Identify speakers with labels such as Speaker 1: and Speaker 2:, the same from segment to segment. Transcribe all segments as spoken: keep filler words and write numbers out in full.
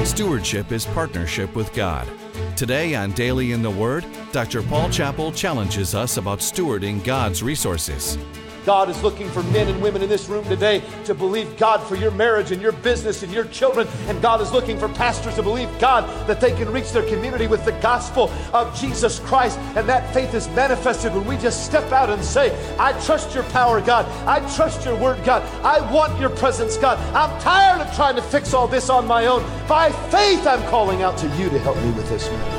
Speaker 1: Stewardship is partnership with God. Today on Daily in the Word, Doctor Paul Chappell challenges us about stewarding God's resources.
Speaker 2: God is looking for men and women in this room today to believe God for your marriage and your business and your children. And God is looking for pastors to believe God that they can reach their community with the gospel of Jesus Christ. And that faith is manifested when we just step out and say, I trust your power, God. I trust your word, God. I want your presence, God. I'm tired of trying to fix all this on my own. By faith, I'm calling out to you to help me with this matter.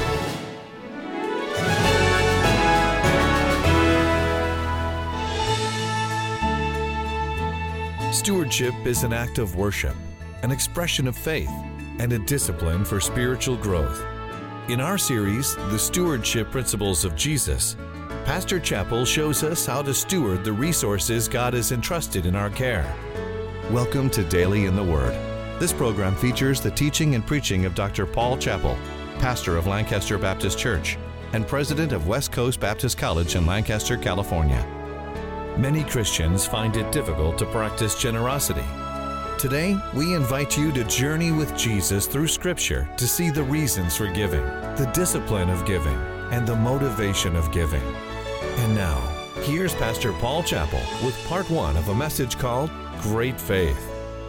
Speaker 1: Stewardship is an act of worship, an expression of faith, and a discipline for spiritual growth. In our series, The Stewardship Principles of Jesus, Pastor Chappell shows us how to steward the resources God has entrusted in our care. Welcome to Daily in the Word. This program features the teaching and preaching of Doctor Paul Chappell, pastor of Lancaster Baptist Church and president of West Coast Baptist College in Lancaster, California. Many Christians find it difficult to practice generosity. Today, we invite you to journey with Jesus through Scripture to see the reasons for giving, the discipline of giving, and the motivation of giving. And now, here's Pastor Paul Chappell with part one of a message called Great Faith.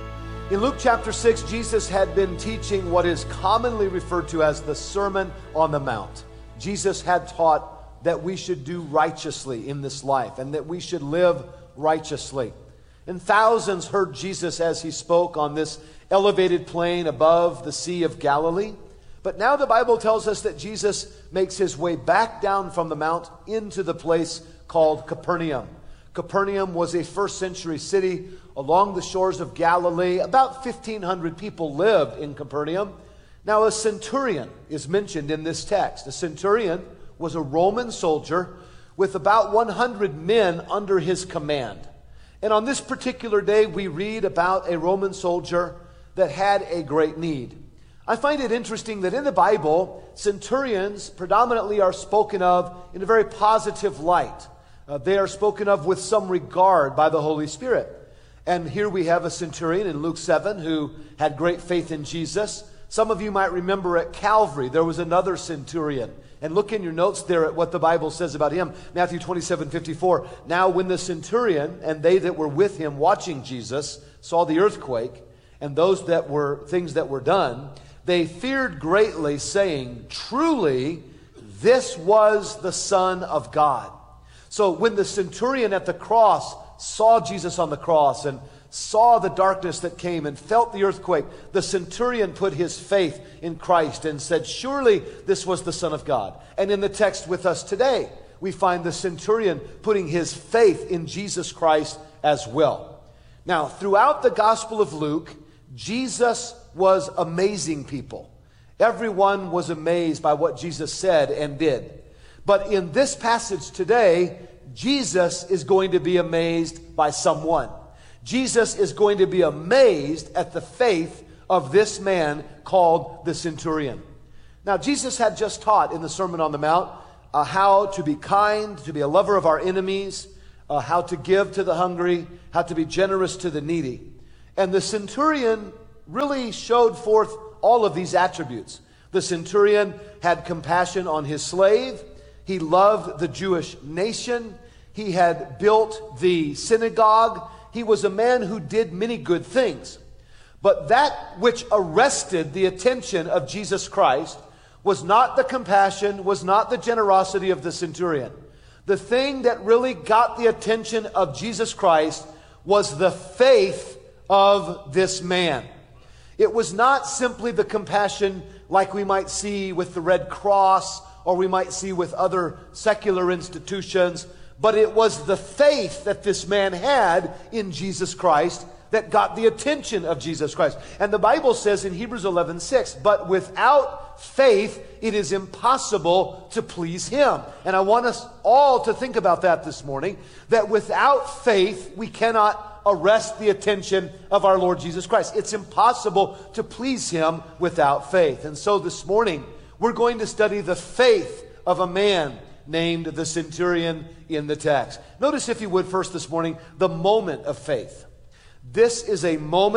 Speaker 2: In Luke chapter six, Jesus had been teaching what is commonly referred to as the Sermon on the Mount. Jesus had taught that we should do righteously in this life and that we should live righteously. And thousands heard Jesus as he spoke on this elevated plain above the Sea of Galilee. But now the Bible tells us that Jesus makes his way back down from the mount into the place called Capernaum. Capernaum was a first century city along the shores of Galilee. About fifteen hundred people lived in Capernaum. Now a centurion is mentioned in this text. A centurion was a Roman soldier with about one hundred men under his command. And on this particular day, we read about a Roman soldier that had a great need. I find it interesting that in the Bible, centurions predominantly are spoken of in a very positive light. Uh, they are spoken of with some regard by the Holy Spirit. And here we have a centurion in Luke seven who had great faith in Jesus. Some of you might remember at Calvary, there was another centurion. And look in your notes there at what the Bible says about him. Matthew twenty-seven fifty-four. Now when the centurion and they that were with him watching Jesus saw the earthquake and those that were things that were done, they feared greatly, saying, truly, this was the Son of God. So when the centurion at the cross saw Jesus on the cross and saw the darkness that came and felt the earthquake, the centurion put his faith in Christ and said, surely this was the Son of God. And in the text with us today, we find the centurion putting his faith in Jesus Christ as well. Now, throughout the Gospel of Luke, Jesus was amazing people. Everyone was amazed by what Jesus said and did. But in this passage today, Jesus is going to be amazed by someone. Jesus is going to be amazed at the faith of this man called the centurion. Now, Jesus had just taught in the Sermon on the Mount uh, how to be kind, to be a lover of our enemies, uh, how to give to the hungry, how to be generous to the needy. And the centurion really showed forth all of these attributes. The centurion had compassion on his slave. He loved the Jewish nation. He had built the synagogue. He was a man who did many good things. But that which arrested the attention of Jesus Christ was not the compassion, was not the generosity of the centurion. The thing that really got the attention of Jesus Christ was the faith of this man. It was not simply the compassion like we might see with the Red Cross or we might see with other secular institutions, but it was the faith that this man had in Jesus Christ that got the attention of Jesus Christ. And the Bible says in Hebrews eleven six, but without faith, it is impossible to please him. And I want us all to think about that this morning, that without faith, we cannot arrest the attention of our Lord Jesus Christ. It's impossible to please him without faith. And so this morning, we're going to study the faith of a man named the centurion in the text. Notice, if you would, first this morning, the moment of faith. This is a moment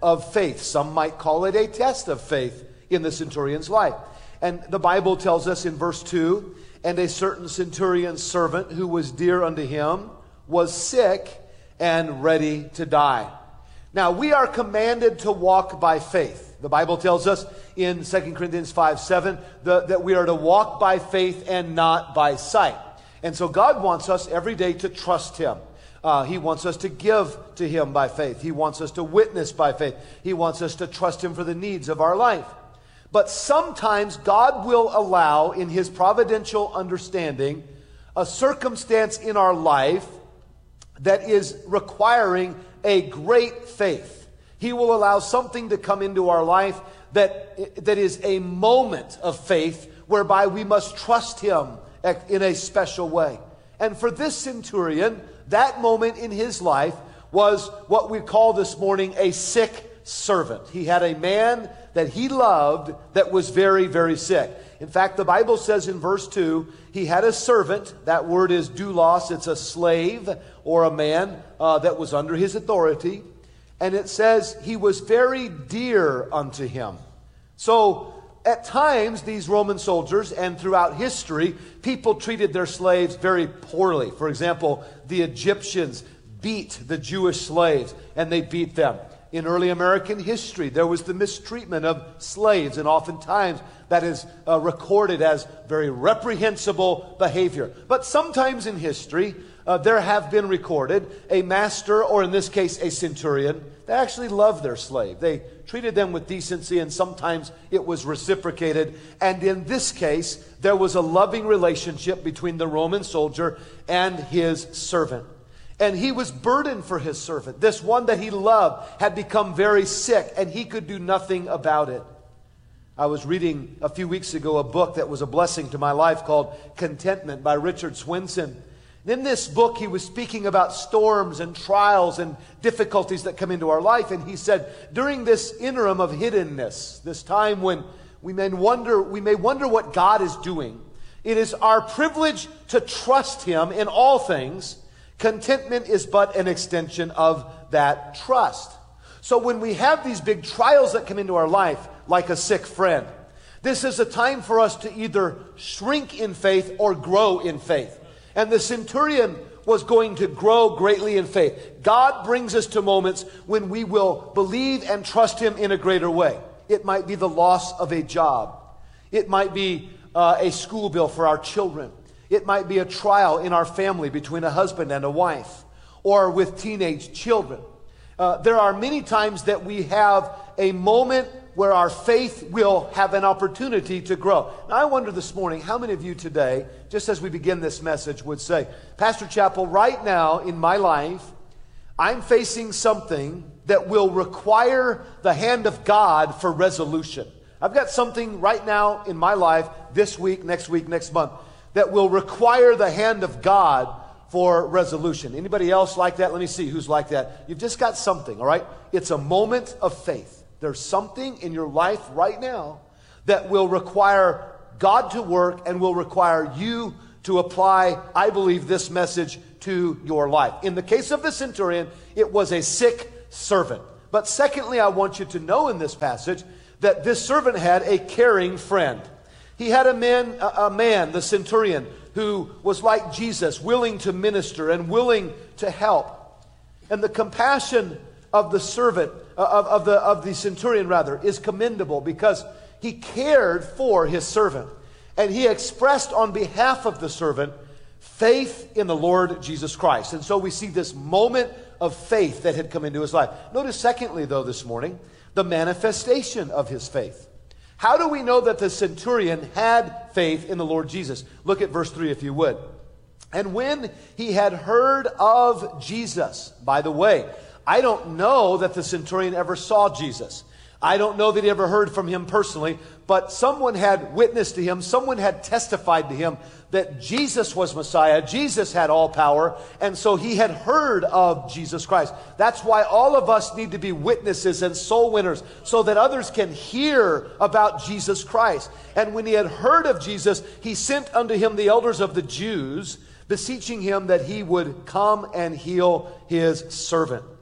Speaker 2: of faith. Some might call it a test of faith in the centurion's life. And the Bible tells us in verse two, and a certain centurion's servant who was dear unto him was sick and ready to die. Now, we are commanded to walk by faith. The Bible tells us in Second Corinthians five seven the, that we are to walk by faith and not by sight. And so God wants us every day to trust Him. Uh, he wants us to give to Him by faith. He wants us to witness by faith. He wants us to trust Him for the needs of our life. But sometimes God will allow, in His providential understanding, a circumstance in our life that is requiring a great faith. He will allow something to come into our life that, that is a moment of faith whereby we must trust Him in a special way. And for this centurion, that moment in his life was what we call this morning a sick servant. He had a man that he loved that was very, very sick. In fact, the Bible says in verse two, he had a servant. That word is doulos. It's a slave or a man uh, that was under his authority. And it says he was very dear unto him. So at times, these Roman soldiers and throughout history, people treated their slaves very poorly. For example, the Egyptians beat the Jewish slaves, and they beat them. In early American history, there was the mistreatment of slaves, and oftentimes that is uh, recorded as very reprehensible behavior. But sometimes in history, uh, there have been recorded a master, or in this case, a centurion, that actually loved their slave. They treated them with decency, and sometimes it was reciprocated. And in this case, there was a loving relationship between the Roman soldier and his servant. And he was burdened for his servant. This one that he loved had become very sick, and he could do nothing about it. I was reading a few weeks ago a book that was a blessing to my life called Contentment by Richard Swinson. In this book, he was speaking about storms and trials and difficulties that come into our life. And he said, during this interim of hiddenness, this time when we may wonder, we may wonder what God is doing, it is our privilege to trust Him in all things. Contentment is but an extension of that trust. So when we have these big trials that come into our life, like a sick friend, this is a time for us to either shrink in faith or grow in faith. And the centurion was going to grow greatly in faith. God brings us to moments when we will believe and trust Him in a greater way. It might be the loss of a job. It might be uh, a school bill for our children. It might be a trial in our family between a husband and a wife, or with teenage children. Uh, there are many times that we have a moment where our faith will have an opportunity to grow. Now, I wonder this morning, how many of you today, just as we begin this message, would say, Pastor Chappell, right now in my life, I'm facing something that will require the hand of God for resolution. I've got something right now in my life, this week, next week, next month, that will require the hand of God for resolution. Anybody else like that? Let me see who's like that. You've just got something, all right? It's a moment of faith. There's something in your life right now that will require God to work and will require you to apply, I believe, this message to your life. In the case of the centurion, it was a sick servant. But secondly, I want you to know in this passage that this servant had a caring friend. He had a man, a man, the centurion, who was like Jesus, willing to minister and willing to help. And the compassion of the servant, of, of, the, of the centurion rather, is commendable because he cared for his servant. And he expressed on behalf of the servant faith in the Lord Jesus Christ. And so we see this moment of faith that had come into his life. Notice secondly, though, this morning, the manifestation of his faith. How do we know that the centurion had faith in the Lord Jesus? Look at verse three if you would. And when he had heard of Jesus, by the way, I don't know that the centurion ever saw Jesus. I don't know that he ever heard from him personally, but someone had witnessed to him, someone had testified to him that Jesus was Messiah, Jesus had all power, and so he had heard of Jesus Christ. That's why all of us need to be witnesses and soul winners, so that others can hear about Jesus Christ. And when he had heard of Jesus, he sent unto him the elders of the Jews, beseeching him that he would come and heal his servant.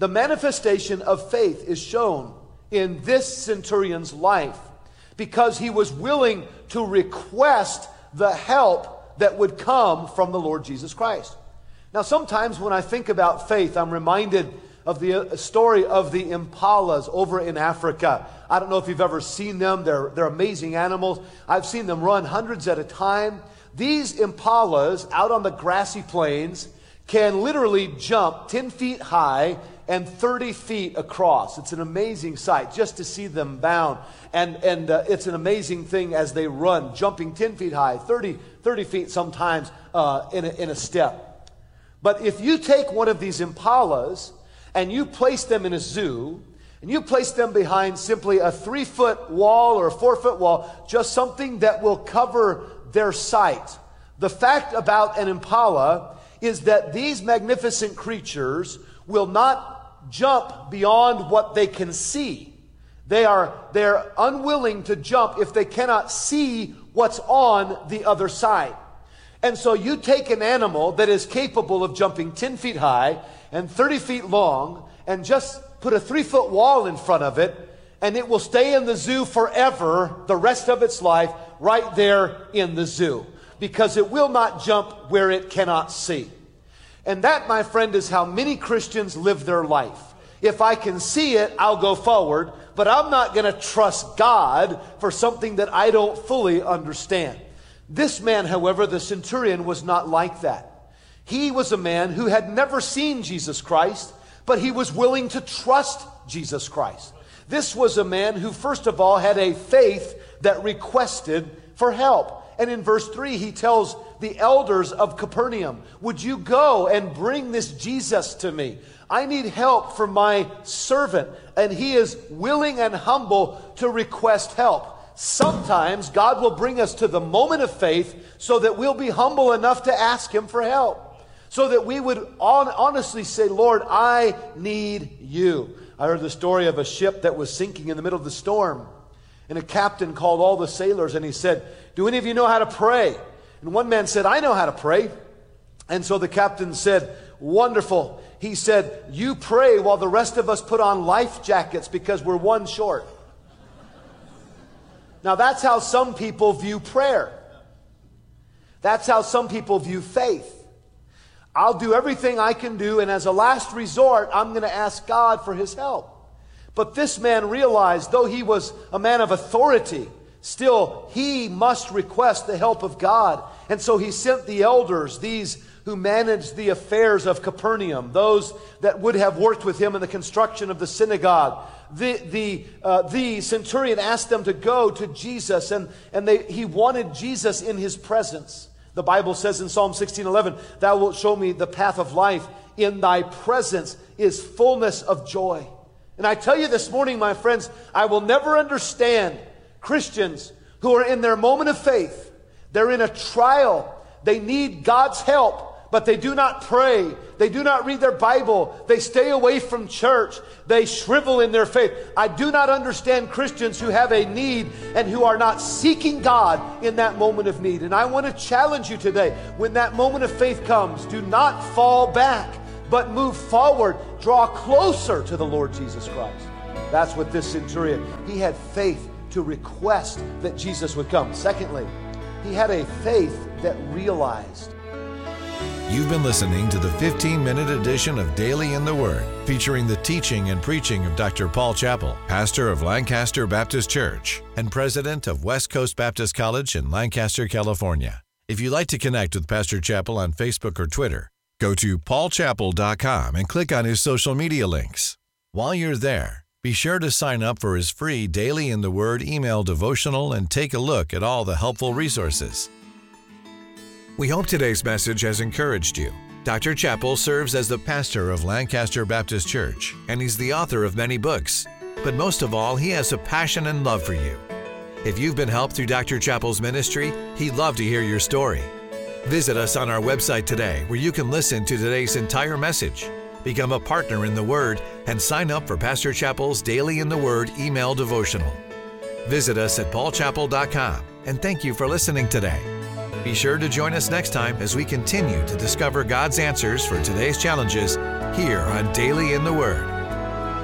Speaker 2: The manifestation of faith is shown in this centurion's life because he was willing to request the help that would come from the Lord Jesus Christ. Now, sometimes when I think about faith, I'm reminded of the story of the impalas over in Africa. I don't know if you've ever seen them. They're, they're amazing animals. I've seen them run hundreds at a time. These impalas out on the grassy plains can literally jump ten feet high and thirty feet across. It's an amazing sight just to see them bound. And, and uh, it's an amazing thing as they run, jumping ten feet high, thirty, thirty feet sometimes uh, in, a, in a step. But if you take one of these impalas and you place them in a zoo, and you place them behind simply a three-foot wall or a four-foot wall, just something that will cover their sight. The fact about an impala is that these magnificent creatures will not jump beyond what they can see. They are they're unwilling to jump if they cannot see what's on the other side. And so you take an animal that is capable of jumping ten feet high and thirty feet long and just put a three-foot wall in front of it, and it will stay in the zoo forever, the rest of its life, right there in the zoo, because it will not jump where it cannot see. And that, my friend, is how many Christians live their life. If I can see it, I'll go forward, but I'm not going to trust God for something that I don't fully understand. This man, however, the centurion, was not like that. He was a man who had never seen Jesus Christ, but he was willing to trust Jesus Christ. This was a man who, first of all, had a faith that requested for help. And in verse three, he tells the elders of Capernaum, would you go and bring this Jesus to me? I need help for my servant. And he is willing and humble to request help. Sometimes God will bring us to the moment of faith so that we'll be humble enough to ask him for help. So that we would on, honestly say, Lord, I need you. I heard the story of a ship that was sinking in the middle of the storm. And a captain called all the sailors and he said, do any of you know how to pray? And one man said, I know how to pray. And so the captain said, wonderful. He said, you pray while the rest of us put on life jackets because we're one short. Now that's how some people view prayer. That's how some people view faith. I'll do everything I can do, and as a last resort, I'm going to ask God for his help. But this man realized, though he was a man of authority, still he must request the help of God. And so he sent the elders, these who managed the affairs of Capernaum, those that would have worked with him in the construction of the synagogue. The, the, uh, the centurion asked them to go to Jesus, and, and they, he wanted Jesus in his presence. The Bible says in Psalm sixteen eleven, thou wilt show me the path of life. In thy presence is fullness of joy. And I tell you this morning, my friends, I will never understand Christians who are in their moment of faith. They're in a trial. They need God's help, but they do not pray. They do not read their Bible. They stay away from church. They shrivel in their faith. I do not understand Christians who have a need and who are not seeking God in that moment of need. And I want to challenge you today, when that moment of faith comes, do not fall back, but move forward. Draw closer to the Lord Jesus Christ. That's what this centurion, he had faith to request that Jesus would come. Secondly, he had a faith that realized.
Speaker 1: You've been listening to the fifteen-minute edition of Daily in the Word, featuring the teaching and preaching of Doctor Paul Chappell, pastor of Lancaster Baptist Church and president of West Coast Baptist College in Lancaster, California. If you'd like to connect with Pastor Chappell on Facebook or Twitter, go to paul chappell dot com and click on his social media links. While you're there, be sure to sign up for his free Daily in the Word email devotional and take a look at all the helpful resources. We hope today's message has encouraged you. Doctor Chappell serves as the pastor of Lancaster Baptist Church, and he's the author of many books. But most of all, he has a passion and love for you. If you've been helped through Doctor Chappell's ministry, he'd love to hear your story. Visit us on our website today, where you can listen to today's entire message, become a partner in the Word, and sign up for Pastor Chappell's Daily in the Word email devotional. Visit us at paul chappell dot com, and thank you for listening today. Be sure to join us next time as we continue to discover God's answers for today's challenges here on Daily in the Word.